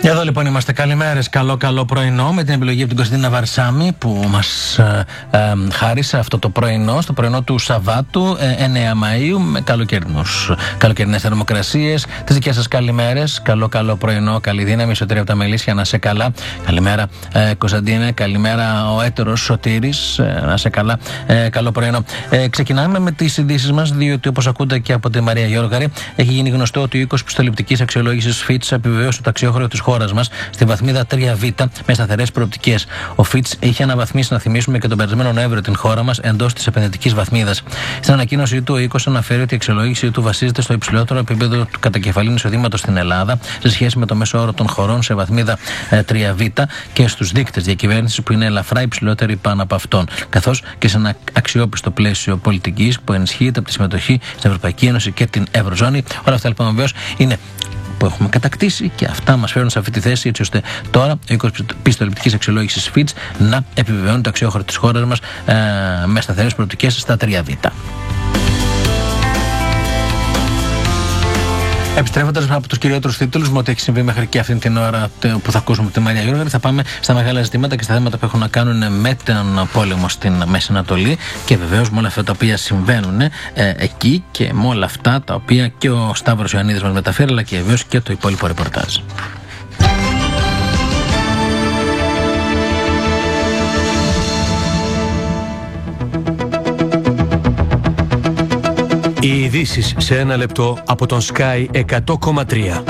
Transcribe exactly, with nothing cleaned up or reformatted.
Εδώ λοιπόν είμαστε. Καλημέρες, καλό καλό πρωινό με την επιλογή από την Κωνσταντίνα Βαρσάμη που μας ε, ε, χάρισε αυτό το πρωινό, στο πρωινό του Σαββάτου ε, εννέα Μαΐου με καλοκαιρινούς, καλοκαιρινές θερμοκρασίες. Τις δικές σας καλημέρες, καλό καλό πρωινό, καλή δύναμη, Σωτήρη από τα Μελίσια, να σε καλά. Καλημέρα ε, Κωνσταντίνε, καλημέρα ο έτερος Σωτήρης, ε, να σε καλά, ε, καλό πρωινό. Ε, ξεκινάμε με τις ειδήσεις μας, διότι όπως ακούτε και από τη Μαρία Γιώργαρη, έχει γίνει γνωστό ότι ο οίκος πιστοληπτικής αξιολόγησης Fitch επιβεβαίωσε το αξιόχωρο της χώρας μας στη βαθμίδα τρία β με σταθερές προοπτικές. Ο Fitch είχε αναβαθμίσει, να θυμίσουμε, και τον περασμένο Νοέμβριο την χώρα μας εντός της επενδυτικής βαθμίδας. Στην ανακοίνωσή του, ο οίκος αναφέρει ότι η αξιολόγηση του βασίζεται στο υψηλότερο επίπεδο του κατακεφαλήν εισοδήματος στην Ελλάδα σε σχέση με το μέσο όρο των χωρών σε βαθμίδα ε, τρία β και στους δείκτες διακυβέρνησης που είναι ελαφρά υψηλότεροι πάνω από αυτόν, καθώς και σε ένα αξιόπιστο πλαίσιο πολιτικής που ενισχύεται από τη συμμετοχή στην Ευρωπαϊκή Ένωση και την Ευρωζώνη. Όλα αυτά λοιπόν βεβαίως είναι που έχουμε κατακτήσει και αυτά μας φέρουν σε αυτή τη θέση, έτσι ώστε τώρα ο οίκος πιστοληπτικής αξιολόγησης Fitch να επιβεβαιώνει το αξιόχωρο της χώρας μας ε, με σταθερές προοπτικές στα τρία β. Επιστρέφοντας από τους κυριότερους τίτλους, με ό,τι έχει συμβεί μέχρι και αυτή την ώρα που θα ακούσουμε τη Μαρία Γιώργαρη, θα πάμε στα μεγάλα ζητήματα και στα θέματα που έχουν να κάνουν με τον πόλεμο στην Μέση Ανατολή και βεβαίως με όλα αυτά τα οποία συμβαίνουν ε, εκεί και με όλα αυτά τα οποία και ο Σταύρος Ιωαννίδης μας μεταφέρει, αλλά και βεβαίως και το υπόλοιπο ρεπορτάζ. Οι ειδήσεις σε ένα λεπτό από τον Sky εκατό κόμμα τρία.